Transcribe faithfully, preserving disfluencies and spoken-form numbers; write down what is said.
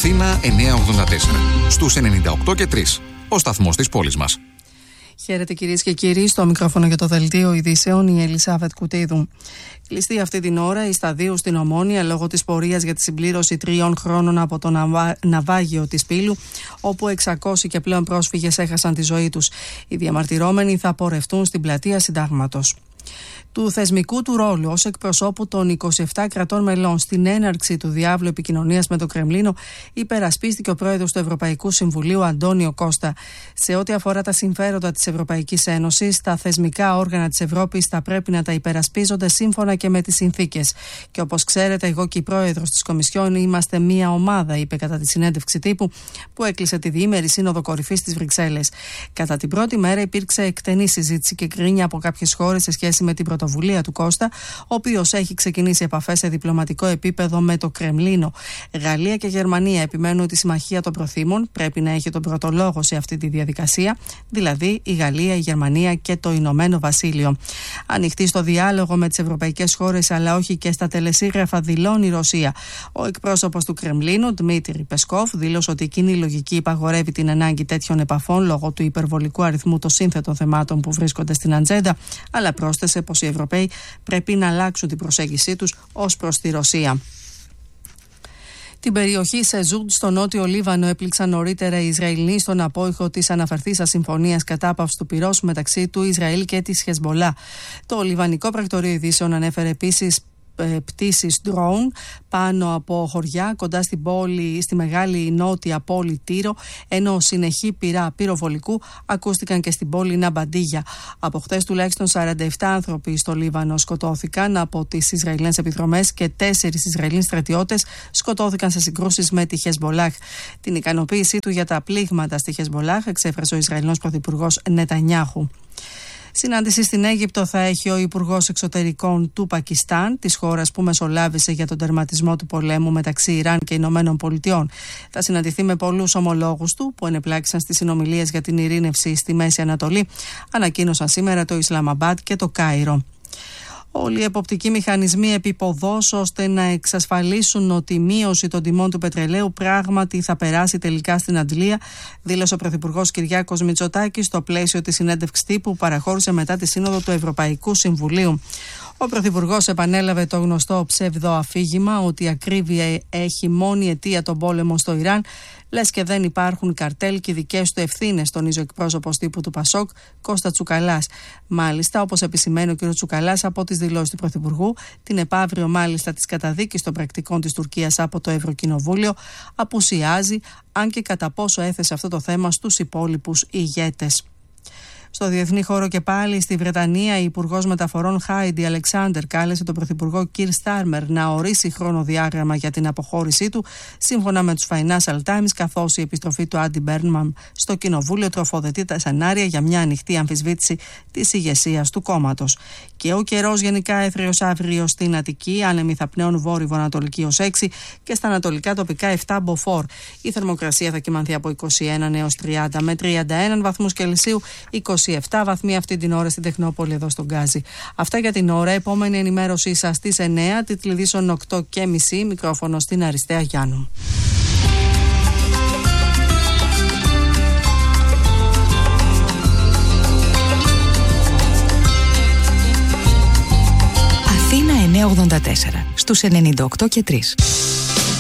Αθήνα εννιακόσια ογδόντα τέσσερα, στους ενενήντα οκτώ και τρία, ο σταθμός της πόλης μας. Χαίρετε κυρίες και κύριοι, στο μικρόφωνο για το δελτίο ειδήσεων η Ελισάβετ Κουτίδου. Κλειστή αυτή την ώρα η σταδίου στην Ομόνια λόγω της πορείας για τη συμπλήρωση τριών χρόνων από το ναυά... ναυάγιο της Πύλου, όπου εξακόσιοι και πλέον πρόσφυγες έχασαν τη ζωή τους. Οι διαμαρτυρόμενοι θα πορευτούν στην πλατεία Συντάγματος. Του θεσμικού του ρόλου ως εκπροσώπου των είκοσι επτά κρατών μελών στην έναρξη του διάβλου επικοινωνίας με το Κρεμλίνο, υπερασπίστηκε ο πρόεδρος του Ευρωπαϊκού Συμβουλίου Αντώνιο Κώστα. Σε ό,τι αφορά τα συμφέροντα της Ευρωπαϊκής Ένωσης, τα θεσμικά όργανα της Ευρώπης θα πρέπει να τα υπερασπίζονται σύμφωνα και με τις συνθήκες. Και όπως ξέρετε, εγώ και η πρόεδρος της Κομισιόν είμαστε μία ομάδα, είπε κατά τη συνέντευξη τύπου που έκλεισε τη διήμερη Σύνοδο Κορυφής στις Βρυξέλλες. Κατά την πρώτη μέρα υπήρξε εκτενή συζήτηση και γκρίνια από κάποιες χώρες σε σχέση με την πρωτοβουλία του Κώστα, ο οποίος έχει ξεκινήσει επαφές σε διπλωματικό επίπεδο με το Κρεμλίνο. Γαλλία και Γερμανία επιμένουν ότι η Συμμαχία των Προθήμων πρέπει να έχει τον πρώτο λόγο σε αυτή τη διαδικασία, δηλαδή η Γαλλία, η Γερμανία και το Ηνωμένο Βασίλειο. Ανοιχτή στο διάλογο με τις ευρωπαϊκές χώρες, αλλά όχι και στα τελεσίγραφα, δηλώνει η Ρωσία. Ο εκπρόσωπος του Κρεμλίνου, Δημήτρη Πεσκόφ, δήλωσε ότι η κοινή λογική υπαγορεύει την ανάγκη τέτοιων επαφών λόγω του υπερβολικού αριθμού των σύνθετων θεμάτων που βρίσκονται στην ατζέντα, αλλά πρόσθεσε πως οι Ευρωπαίοι πρέπει να αλλάξουν την προσέγγιση τους ως προς τη Ρωσία. Την περιοχή Σεζούντ στο νότιο Λίβανο έπληξαν νωρίτερα οι Ισραηλοί στον απόϊχο της αναφερθήσας συμφωνίας κατάπαυσης του πυρός μεταξύ του Ισραήλ και της Χεσμολά. Το Λιβανικό Πρακτορείο Ειδήσεων ανέφερε επίσης πτήσεις drone πάνω από χωριά κοντά στην πόλη, στη μεγάλη νότια πόλη Τύρο, ενώ συνεχή πυρά πυροβολικού ακούστηκαν και στην πόλη Ναμπαντίγια. Από χθες τουλάχιστον σαράντα επτά άνθρωποι στο Λίβανο σκοτώθηκαν από τις Ισραηλινές επιδρομές και τέσσερις Ισραηλινοί στρατιώτες σκοτώθηκαν σε συγκρούσεις με τη Χεσμολάχ. Την ικανοποίησή του για τα πλήγματα στη Χεσμολάχ εξέφρασε ο Ισραηλινός Πρωθυπουργός Νετανιάχου. Συνάντηση στην Αίγυπτο θα έχει ο Υπουργός Εξωτερικών του Πακιστάν, της χώρας που μεσολάβησε για τον τερματισμό του πολέμου μεταξύ Ιράν και Ηνωμένων Πολιτειών. Θα συναντηθεί με πολλούς ομολόγους του που ενεπλάκησαν στις συνομιλίες για την ειρήνευση στη Μέση Ανατολή, ανακοίνωσαν σήμερα το Ισλαμαμπάντ και το Κάιρο. Όλοι οι εποπτικοί μηχανισμοί επιποδός ώστε να εξασφαλίσουν ότι η μείωση των τιμών του πετρελαίου πράγματι θα περάσει τελικά στην αντλία, δήλωσε ο Πρωθυπουργός Κυριάκος Μητσοτάκης στο πλαίσιο της συνέντευξης τύπου που παραχώρησε μετά τη Σύνοδο του Ευρωπαϊκού Συμβουλίου. Ο Πρωθυπουργός επανέλαβε το γνωστό ψευδοαφήγημα ότι η ακρίβεια έχει μόνη αιτία τον πόλεμο στο Ιράν, λες και δεν υπάρχουν καρτέλ και δικές του ευθύνες, τονίζει ο εκπρόσωπος τύπου του Πασόκ, Κώστα Τσουκαλάς. Μάλιστα, όπως επισημαίνει ο κ. Τσουκαλάς από τις δηλώσεις του Πρωθυπουργού, την επαύριο μάλιστα της καταδίκης των πρακτικών της Τουρκίας από το Ευρωκοινοβούλιο, απουσιάζει, αν και κατά πόσο έθεσε αυτό το θέμα στους υπόλοιπους ηγέτες. Στο διεθνή χώρο και πάλι στη Βρετανία, η Υπουργός Μεταφορών Χάιντι Αλεξάντερ κάλεσε τον Πρωθυπουργό Κιρ Στάρμερ να ορίσει χρονοδιάγραμμα για την αποχώρησή του, σύμφωνα με τους Financial Times, καθώς η επιστροφή του Άντι Μπέρνμαν στο Κοινοβούλιο τροφοδετεί τα σενάρια για μια ανοιχτή αμφισβήτηση της ηγεσίας του κόμματος. Και ο καιρός γενικά έθριος αύριο στην Αττική, άνεμοι θα πνέουν βόρειο-ανατολική ως έξι και στα ανατολικά τοπικά επτά μποφόρ. Η θερμοκρασία θα κυμανθεί από είκοσι ένα έως τριάντα με τριάντα ένα βαθμούς Κελσίου, είκοσι επτά βαθμοί αυτή την ώρα στην Τεχνόπολη εδώ στον Γκάζι. Αυτά για την ώρα. Επόμενη ενημέρωσή σας στις εννιά, τίτλοι ειδήσεων οκτώ και μισή, μικρόφωνο στην Αριστεία Γιάννου. Αθήνα εννιακόσια ογδόντα τέσσερα στους ενενήντα οκτώ και τρία.